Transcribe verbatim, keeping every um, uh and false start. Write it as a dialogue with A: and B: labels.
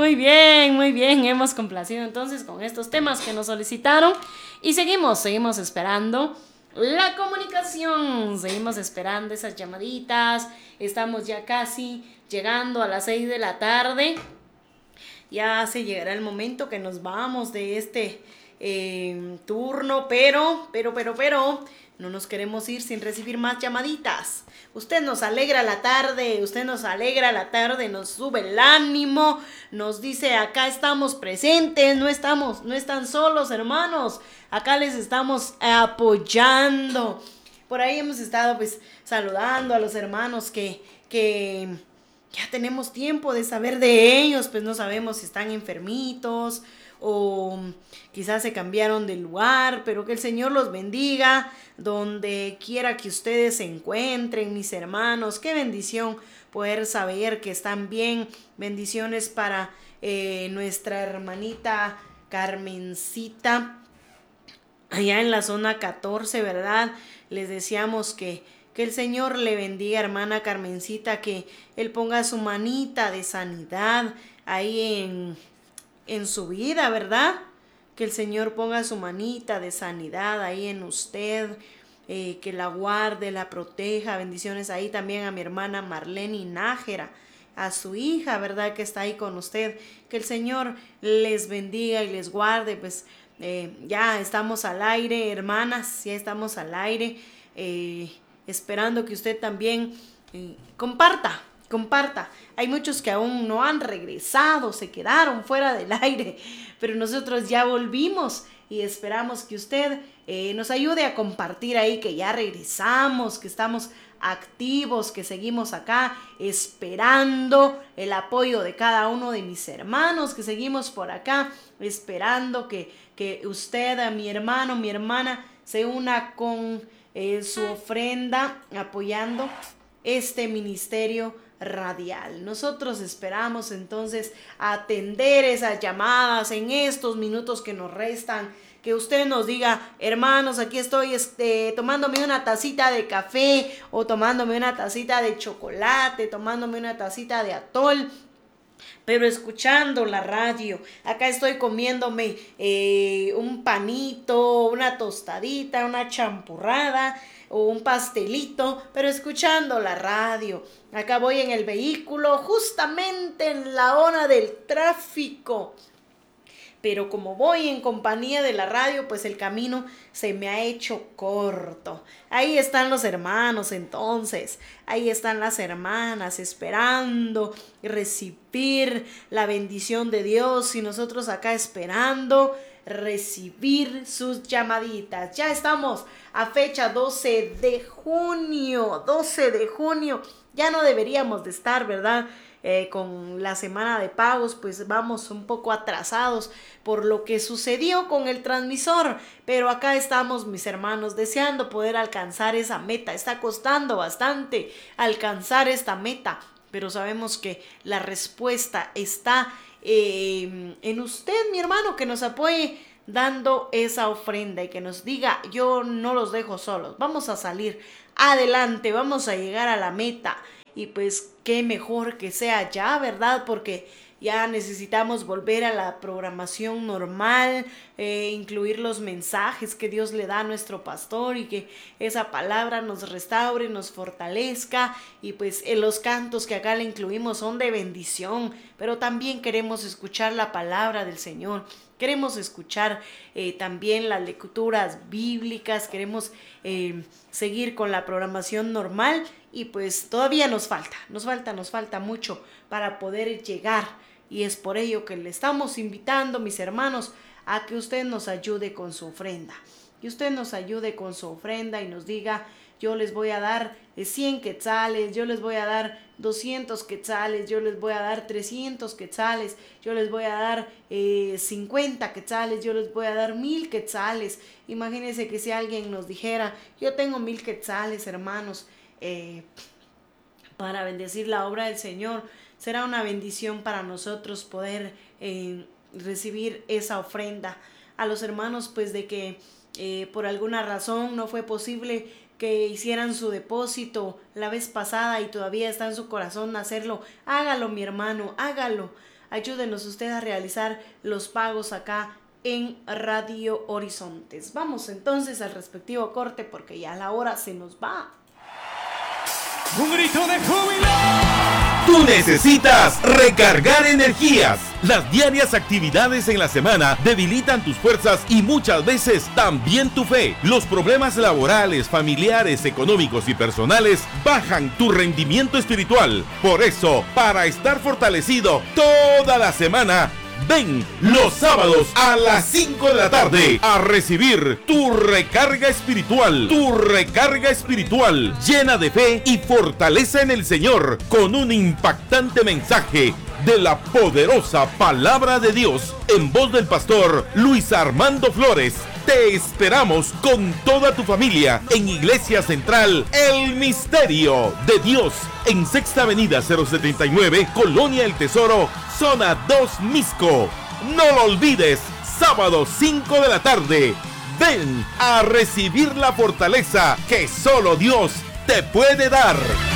A: muy bien, muy bien. Hemos complacido entonces con estos temas que nos solicitaron. Y seguimos, seguimos esperando la comunicación. Seguimos esperando esas llamaditas. Estamos ya casi llegando a las seis de la tarde. Ya se llegará el momento que nos vamos de este eh, turno, pero, pero, pero, pero, no nos queremos ir sin recibir más llamaditas. Usted nos alegra la tarde, usted nos alegra la tarde, nos sube el ánimo, nos dice acá estamos presentes, no estamos, no están solos, hermanos, acá les estamos apoyando. Por ahí hemos estado pues saludando a los hermanos que, que ya tenemos tiempo de saber de ellos, pues no sabemos si están enfermitos o quizás se cambiaron de lugar, pero que el Señor los bendiga donde quiera que ustedes se encuentren, mis hermanos. Qué bendición poder saber que están bien. Bendiciones para eh, nuestra hermanita Carmencita allá en la zona catorce, ¿verdad? Les deseamos que Que el Señor le bendiga, hermana Carmencita, que Él ponga su manita de sanidad ahí en, en su vida, ¿verdad? Que el Señor ponga su manita de sanidad ahí en usted, eh, que la guarde, la proteja. Bendiciones ahí también a mi hermana Marlene Nájera, a su hija, ¿verdad? Que está ahí con usted. Que el Señor les bendiga y les guarde. Pues eh, ya estamos al aire, hermanas, ya estamos al aire. Eh, esperando que usted también eh, comparta, comparta. Hay muchos que aún no han regresado, se quedaron fuera del aire, pero nosotros ya volvimos y esperamos que usted eh, nos ayude a compartir ahí que ya regresamos, que estamos activos, que seguimos acá esperando el apoyo de cada uno de mis hermanos, que seguimos por acá esperando que, que usted, mi hermano, mi hermana, se una con Eh, su ofrenda apoyando este ministerio radial. Nosotros esperamos entonces atender esas llamadas en estos minutos que nos restan, que usted nos diga, hermanos, aquí estoy este, tomándome una tacita de café o tomándome una tacita de chocolate, tomándome una tacita de atol, pero escuchando la radio. Acá estoy comiéndome eh, un panito, una tostadita, una champurrada o un pastelito, pero escuchando la radio. Acá voy en el vehículo justamente en la hora del tráfico, pero como voy en compañía de la radio, pues el camino se me ha hecho corto. Ahí están los hermanos entonces, ahí están las hermanas esperando recibir la bendición de Dios y nosotros acá esperando recibir sus llamaditas. Ya estamos a fecha doce de junio, doce de junio, ya no deberíamos de estar, ¿verdad? Eh, con la semana de pagos, pues vamos un poco atrasados por lo que sucedió con el transmisor, pero acá estamos, mis hermanos, deseando poder alcanzar esa meta. Está costando bastante alcanzar esta meta, pero sabemos que la respuesta está eh, en usted, mi hermano, que nos apoye dando esa ofrenda y que nos diga, yo no los dejo solos, vamos a salir adelante, vamos a llegar a la meta. Y pues qué mejor que sea ya, ¿verdad? Porque ya necesitamos volver a la programación normal, eh, incluir los mensajes que Dios le da a nuestro pastor y que esa palabra nos restaure, nos fortalezca. Y pues en los cantos que acá le incluimos son de bendición, pero también queremos escuchar la palabra del Señor. Queremos escuchar eh, también las lecturas bíblicas, queremos eh, seguir con la programación normal y pues todavía nos falta, nos falta, nos falta mucho para poder llegar y es por ello que le estamos invitando, mis hermanos, a que usted nos ayude con su ofrenda, que usted nos ayude con su ofrenda y nos diga, yo les voy a dar cien quetzales, yo les voy a dar doscientos quetzales, yo les voy a dar trescientos quetzales, yo les voy a dar eh, cincuenta quetzales, yo les voy a dar mil quetzales. Imagínense que si alguien nos dijera, yo tengo mil quetzales, hermanos, eh, para bendecir la obra del Señor, será una bendición para nosotros poder eh, recibir esa ofrenda. A los hermanos, pues de que eh, por alguna razón no fue posible que hicieran su depósito la vez pasada y todavía está en su corazón hacerlo, hágalo, mi hermano, hágalo, ayúdenos usted a realizar los pagos acá en Radio Horizontes. Vamos entonces al respectivo corte porque ya la hora se nos va.
B: ¡Un grito de júbilo!
C: Tú necesitas recargar energías. Las diarias actividades en la semana debilitan tus fuerzas y muchas veces también tu fe. Los problemas laborales, familiares, económicos y personales bajan tu rendimiento espiritual. Por eso, para estar fortalecido toda la semana, ven los sábados a las cinco de la tarde a recibir tu recarga espiritual, tu recarga espiritual llena de fe y fortaleza en el Señor, con un impactante mensaje de la poderosa palabra de Dios en voz del pastor Luis Armando Flores. Te esperamos con toda tu familia en Iglesia Central El Misterio de Dios, en Sexta Avenida cero setenta y nueve, Colonia El Tesoro, Zona dos, Misco. No lo olvides, sábado cinco de la tarde. Ven a recibir la fortaleza que solo Dios te puede dar.